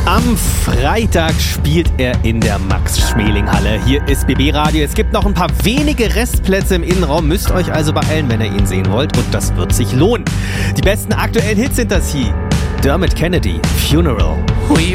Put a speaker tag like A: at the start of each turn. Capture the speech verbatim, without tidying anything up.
A: Am Freitag spielt er in der Max-Schmeling-Halle. Hier ist B B Radio. Es gibt noch ein paar wenige Restplätze im Innenraum. Müsst euch also beeilen, wenn ihr ihn sehen wollt. Und das wird sich lohnen. Die besten aktuellen Hits sind das hier. Dermot Kennedy, Funeral.
B: We